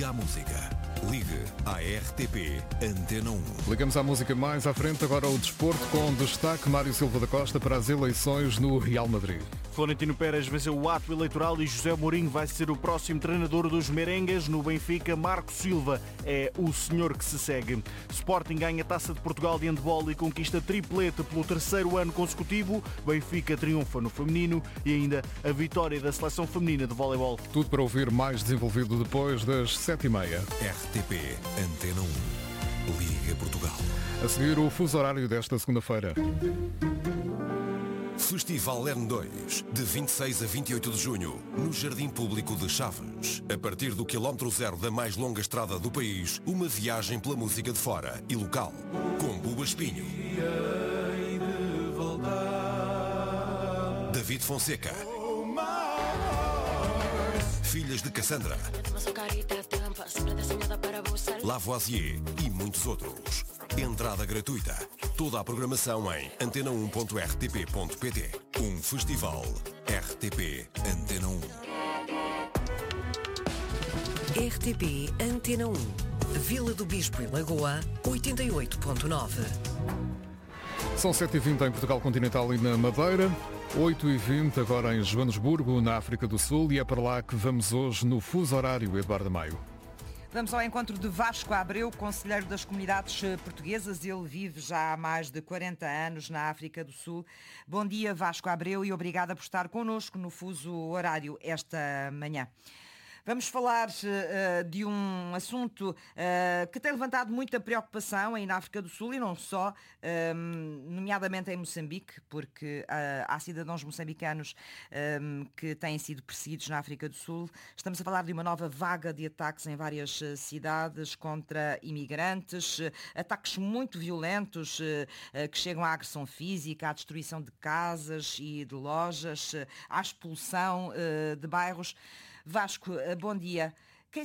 Liga à música. Ligue à RTP Antena 1. Ligamos à música mais à frente, agora o desporto com destaque Mário Silva da Costa para as eleições no Real Madrid. Florentino Pérez venceu o ato eleitoral e José Mourinho vai ser o próximo treinador dos merengues. No Benfica, Marco Silva é o senhor que se segue. Sporting ganha a Taça de Portugal de handball e conquista triplete pelo terceiro ano consecutivo. Benfica triunfa no feminino e ainda a vitória da seleção feminina de voleibol. Tudo para ouvir mais desenvolvido depois das 7h30. RTP Antena 1. Liga Portugal. A seguir o fuso horário desta segunda-feira. Festival N2, de 26 a 28 de junho, no Jardim Público de Chaves. A partir do quilómetro zero da mais longa estrada do país, uma viagem pela música de fora e local. Com Buba Espinho, David Fonseca, Filhas de Cassandra, Lavoisier e muitos outros. Entrada gratuita. Toda a programação em antena1.rtp.pt. Um festival RTP Antena 1. RTP Antena 1. Vila do Bispo e Lagoa, 88.9. São 7h20 em Portugal Continental e na Madeira. 8h20 agora em Joanesburgo, na África do Sul, e é para lá que vamos hoje no fuso horário, Eduardo Maio. Vamos ao encontro de Vasco Abreu, conselheiro das comunidades portuguesas. Ele vive já há mais de 40 anos na África do Sul. Bom dia, Vasco Abreu, e obrigada por estar connosco no fuso horário esta manhã. Vamos falar de um assunto que tem levantado muita preocupação aí na África do Sul e não só, nomeadamente em Moçambique, porque há cidadãos moçambicanos que têm sido perseguidos na África do Sul. Estamos a falar de uma nova vaga de ataques em várias cidades contra imigrantes, ataques muito violentos que chegam à agressão física, à destruição de casas e de lojas, à expulsão de bairros. Vasco, bom dia.